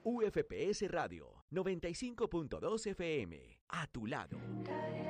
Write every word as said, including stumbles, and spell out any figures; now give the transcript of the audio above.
U F P S Radio noventa y cinco punto dos F M. A tu lado.